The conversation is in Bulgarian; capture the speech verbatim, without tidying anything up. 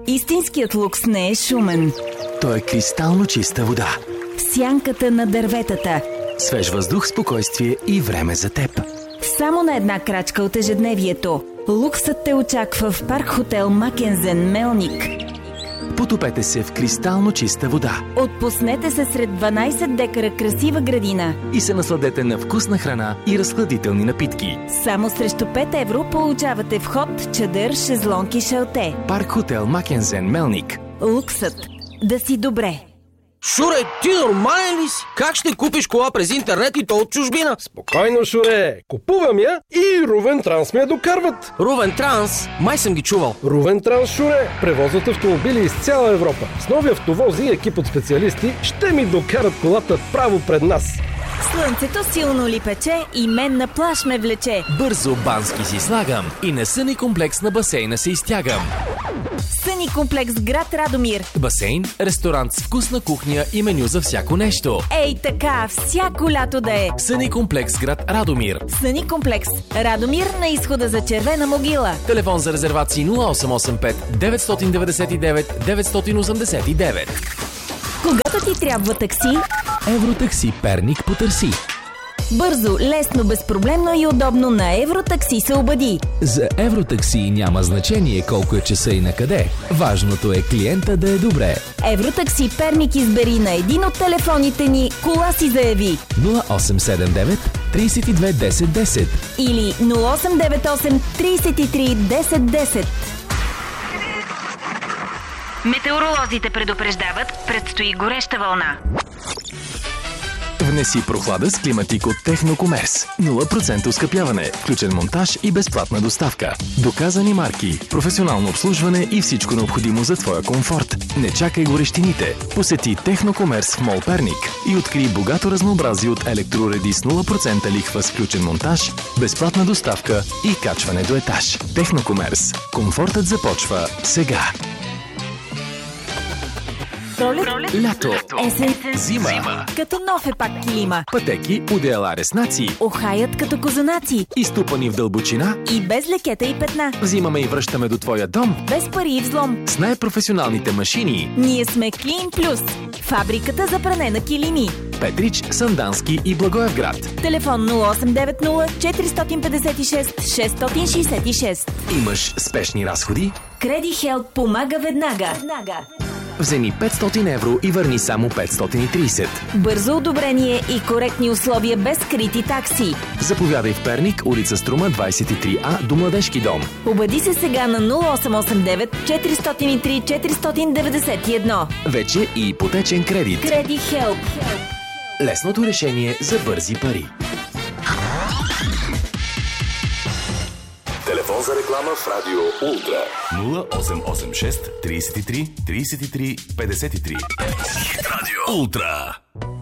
Истинският лукс не е шумен. Той е кристално чиста вода. Сянката на дърветата. Свеж въздух, спокойствие и време за теб. Само на една крачка от ежедневието. Луксът те очаква в парк хотел Макензен, Мелник. Потопете се в кристално чиста вода. Отпуснете се сред дванайсет декара красива градина. И се насладете на вкусна храна и разхладителни напитки. Само срещу пет евро получавате вход, чадър, шезлонг и шалте. Парк хотел Макензен, Мелник. Луксът. Да си добре. Шуре, ти нормален ли си? Как ще купиш кола през интернет и то от чужбина? Спокойно, Шуре. Купувам я и Рувен Транс ме я докарват. Рувен Транс? Май съм ги чувал. Рувен Транс, Шуре, превозват автомобили из цяла Европа. С нови автовози и екип от специалисти ще ми докарат колата право пред нас. Слънцето силно ли пече и мен на плаж ме влече. Бързо бански си слагам и на съни комплекс на басейна се изтягам. Съни комплекс град Радомир. Басейн, ресторант с вкусна кухня и меню за всяко нещо. Ей така, всяко лято да е. Съни комплекс град Радомир. Съни комплекс Радомир на изхода за Червена могила. Телефон за резервации нула осем осем пет девет деветдесет и девет девет осемдесет и девет. Когато ти трябва такси, Евротакси Перник потърси. бързо, лесно, безпроблемно и удобно на Евротакси се обади. За Евротакси няма значение колко е часа и на къде. Важното е клиента да е добре. Евротакси Перник избери на един от телефоните ни, кола си заяви. нула осем седем девет трийсет и две десет десет Или нула осем девет осем трийсет и три десет десет. Метеоролозите предупреждават, предстои гореща вълна. Внеси прохлада с климатик от Технокомерс. нула процента оскъпяване, включен монтаж и безплатна доставка. Доказани марки, професионално обслужване и всичко необходимо за твоя комфорт. Не чакай горещините. Посети Технокомерс в Мол Перник и открий богато разнообразие от електроуреди с нула процента лихва с включен монтаж, безплатна доставка и качване до етаж. Технокомерс. Комфортът започва сега. Пролет, Лято, есен, зима, като нов е пак килима. пътеки, одеяла, реснаци, Охаят като козунаци. изтупани в дълбочина, И без лекета и петна. взимаме и връщаме до твоя дом Без пари и взлом. с най-професионалните машини Ние сме Клин Плюс. Фабриката за пране на килими. Петрич, Сандански и Благоевград. Телефон нула осем девет нула четири пет шест шест шест шест. Имаш спешни разходи? Креди Хелп помага веднага. Вземи петстотин евро и върни само петстотин и трийсет. Бързо одобрение и коректни условия без скрити такси. Заповядай в Перник, улица Струма двайсет и три А до Младежки дом. Обади се сега на нула осем осем девет четири нула три четири девет едно. Вече и ипотечен кредит. Креди Хелп. Лесното решение за бързи пари. Телефон за реклама в Радио Ултра нула осем осем шест трийсет и три трийсет и три петдесет и три. Радио Ултра.